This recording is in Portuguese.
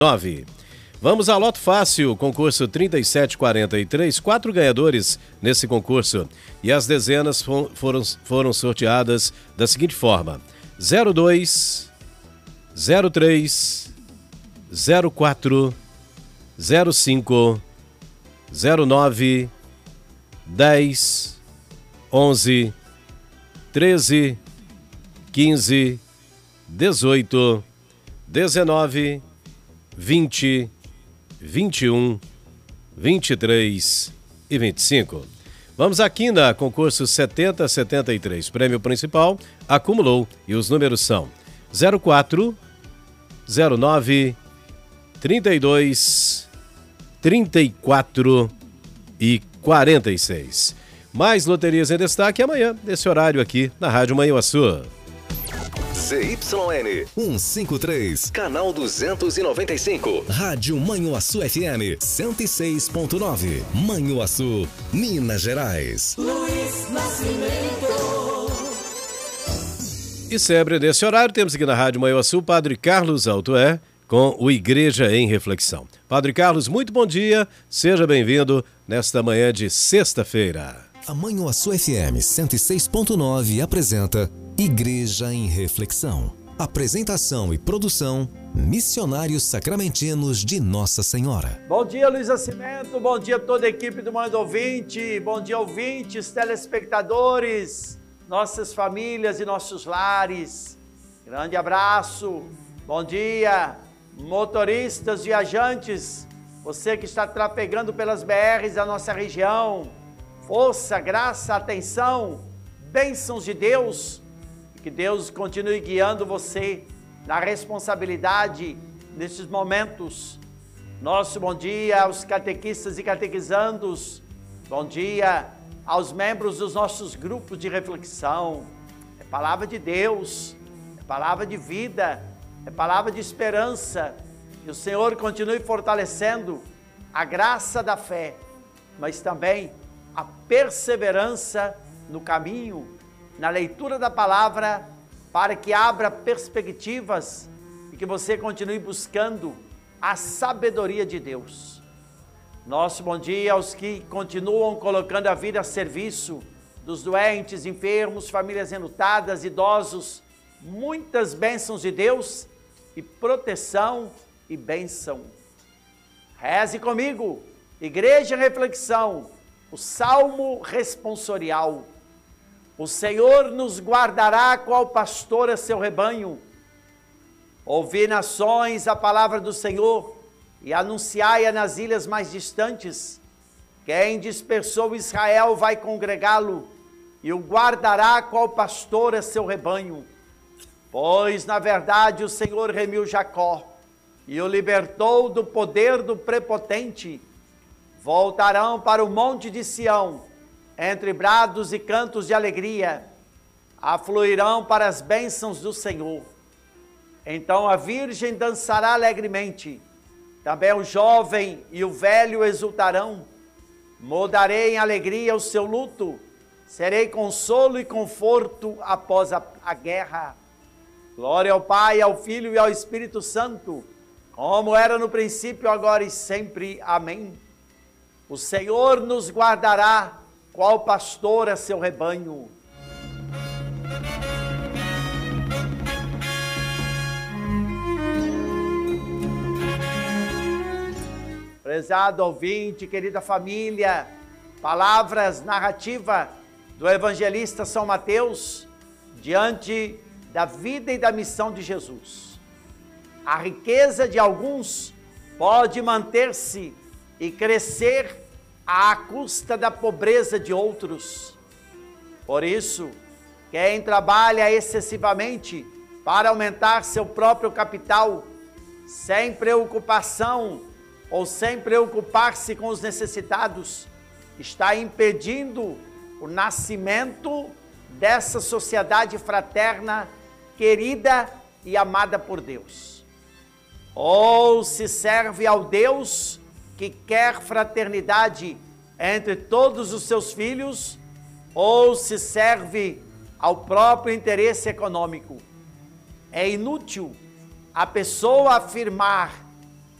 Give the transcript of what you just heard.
9. Vamos ao Loto Fácil, concurso 3743, 4 ganhadores nesse concurso. E as dezenas foram sorteadas da seguinte forma: 02, 03, 04, 05, 09, 10, 11, 13, 15, 18, 19, 20, 21, 23 e 25. Vamos aqui na concurso 7073. Prêmio principal acumulou e os números são 04, 09, 32, 34 e 46. Mais loterias em destaque amanhã, nesse horário aqui na Rádio Manhuaçu. ZYN 153, canal 295. Rádio Manhuaçu FM 106.9. Manhuaçu, Minas Gerais. Luiz Nascimento. E sempre nesse horário temos aqui na Rádio Manhuaçu o Padre Carlos Altoé com o Igreja em Reflexão. Padre Carlos, muito bom dia, seja bem-vindo nesta manhã de sexta-feira. A Manhuaçu FM 106.9 apresenta Igreja em Reflexão. Apresentação e produção, Missionários Sacramentinos de Nossa Senhora. Bom dia, Luiz Nascimento. Bom dia a toda a equipe do Mãe do Ouvinte. Bom dia, ouvintes, telespectadores, nossas famílias e nossos lares. Grande abraço. Bom dia, motoristas, viajantes, você que está trafegando pelas BRs da nossa região. Força, graça, atenção, bênçãos de Deus. Que Deus continue guiando você na responsabilidade nesses momentos. Nosso bom dia aos catequistas e catequizandos. Bom dia aos membros dos nossos grupos de reflexão. É palavra de Deus, é palavra de vida, é palavra de esperança. E o Senhor continue fortalecendo a graça da fé, mas também a perseverança no caminho, na leitura da palavra, para que abra perspectivas e que você continue buscando a sabedoria de Deus. Nosso bom dia aos que continuam colocando a vida a serviço dos doentes, enfermos, famílias enlutadas, idosos. Muitas bênçãos de Deus e proteção e bênção. Reze comigo, Igreja em Reflexão, o Salmo responsorial. O Senhor nos guardará qual pastor a seu rebanho. Ouvi, nações, a palavra do Senhor e anunciai-a nas ilhas mais distantes. Quem dispersou Israel vai congregá-lo e o guardará qual pastor a seu rebanho. Pois, na verdade, o Senhor remiu Jacó e o libertou do poder do prepotente. Voltarão para o monte de Sião, entre brados e cantos de alegria, afluirão para as bênçãos do Senhor. Então a virgem dançará alegremente, também o jovem e o velho exultarão. Mudarei em alegria o seu luto, serei consolo e conforto após a guerra. Glória ao Pai, ao Filho e ao Espírito Santo, como era no princípio, agora e sempre. Amém. O Senhor nos guardará, qual pastor a seu rebanho. Prezado ouvinte, querida família, palavras, narrativa do evangelista São Mateus diante da vida e da missão de Jesus. A riqueza de alguns pode manter-se e crescer à custa da pobreza de outros. Por isso, quem trabalha excessivamente para aumentar seu próprio capital, sem preocupação ou sem preocupar-se com os necessitados, está impedindo o nascimento dessa sociedade fraterna, querida e amada por Deus. Ou se serve ao Deus que quer fraternidade entre todos os seus filhos, ou se serve ao próprio interesse econômico. É inútil a pessoa afirmar